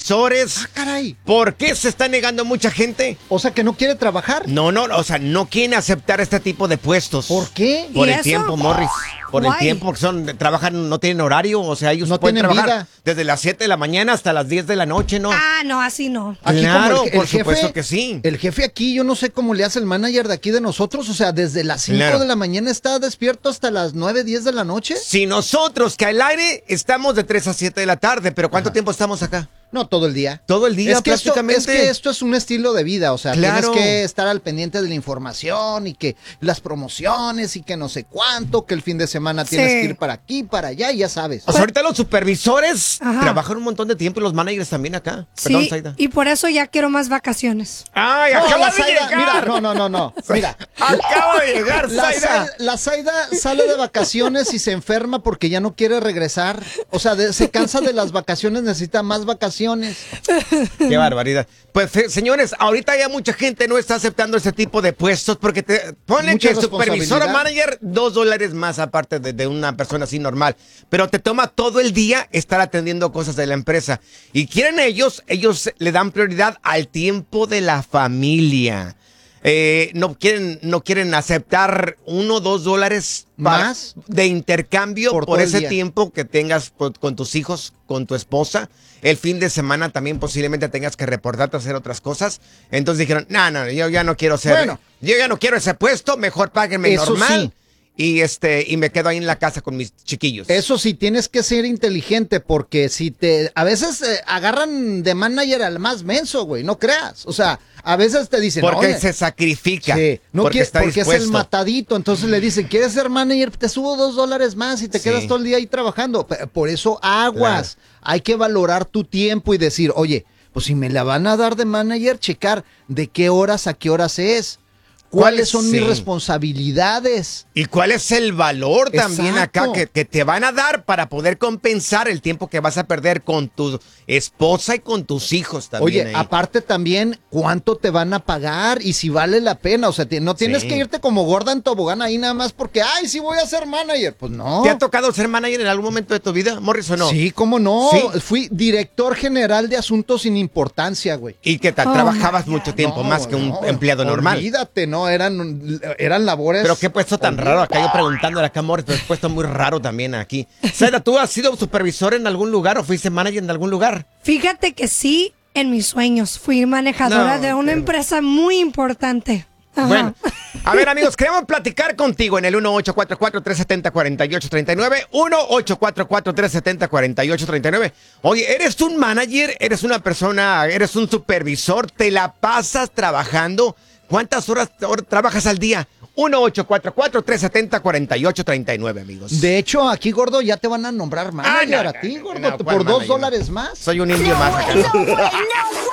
supervisores. Ah, caray. ¿Por qué se está negando mucha gente? O sea, que no quiere trabajar. No, o sea, no quieren aceptar este tipo de puestos. ¿Por qué? Por ¿Y el eso? tiempo, Morris. Por el Guay. tiempo, porque trabajan, no tienen horario, o sea, ellos No pueden tienen trabajar vida. desde las 7 de la mañana hasta las 10 de la noche, ¿no? Ah, no, así no. Aquí Claro, como por supuesto que sí. El jefe aquí, yo no sé cómo le hace el manager de aquí de nosotros. O sea, desde las 5 Claro. de la mañana está despierto hasta las 9, 10 de la noche. Si nosotros, que al aire, estamos de 3 a 7 de la tarde, pero ¿cuánto tiempo estamos acá? No, todo el día. Todo el día, es que prácticamente. esto es un estilo de vida, o sea, Claro. tienes que estar al pendiente de la información y que las promociones y que no sé cuánto, que el fin de semana tienes Sí. que ir para aquí, para allá, y ya sabes. O sea, ahorita los supervisores Ajá. trabajan un montón de tiempo y los managers también acá. Sí, Perdón, Zaida. y por eso ya quiero más vacaciones. ¡Ay, No, acaba la de Zaida, llegar! mira, no. Mira, Acaba de llegar, Zaida. La Zaida sale de vacaciones y se enferma porque ya no quiere regresar. O sea, se cansa de las vacaciones, necesita más vacaciones. Qué barbaridad. Pues, señores, ahorita ya mucha gente no está aceptando ese tipo de puestos porque te ponen Mucha que supervisor o responsabilidad. manager $2 más aparte de una persona así normal. Pero te toma todo el día estar atendiendo cosas de la empresa. Y quieren ellos le dan prioridad al tiempo de la familia. No quieren aceptar $1 o $2 ¿Más? de intercambio Por por todo el ese día. tiempo que tengas con tus hijos, con tu esposa. El fin de semana también posiblemente tengas que reportarte a hacer otras cosas. Entonces dijeron, no, yo ya no quiero ser, Bueno. yo ya no quiero ese puesto, mejor páguenme Eso normal. sí. Y me quedo ahí en la casa con mis chiquillos. Eso sí, tienes que ser inteligente porque a veces agarran de manager al más menso, güey, no creas. O sea, a veces te dicen, porque "Oye, se sacrifica. sí, no porque está porque es el dispuesto. matadito". Entonces le dicen, ¿quieres ser manager? Te subo $2 más y te Sí. quedas todo el día ahí trabajando. Por eso aguas. Hay que valorar tu tiempo y decir, oye, pues si me la van a dar de manager, checar de qué horas a qué horas es. ¿Cuáles son mis Sí. responsabilidades? ¿Y cuál es el valor también acá Exacto. que te van a dar para poder compensar el tiempo que vas a perder con tu esposa y con tus hijos también? Oye, ahí? aparte también, ¿cuánto te van a pagar? Y si vale la pena. O sea, no tienes Sí. que irte como gorda en tobogán ahí nada más porque, ay, sí voy a ser manager. Pues no. ¿Te ha tocado ser manager en algún momento de tu vida, Morris, o no? Sí, cómo no. ¿Sí? Fui director general de asuntos sin importancia, güey. Y que trabajabas mucho tiempo más que un empleado normal. Olvídate, no, eran labores. Pero qué puesto tan raro acá, yo preguntándole acá, Morris, pero es puesto muy raro también aquí. Zaida, ¿tú has sido supervisor en algún lugar o fuiste manager en algún lugar? Fíjate que sí, en mis sueños fui manejadora No, de una empresa muy importante. Ajá. Bueno, a ver, amigos, queremos platicar contigo en el 1-844-370-4839. 1-844-370-4839. Oye, ¿eres un manager? ¿Eres una persona? ¿Eres un supervisor? ¿Te la pasas trabajando? ¿Cuántas horas trabajas al día? 1-844-370-4839, amigos. De hecho, aquí, gordo, ya te van a nombrar manager a ti, gordo, no, por ¿cuál $2 manager? más. Soy un indio más acá. No, güey, no,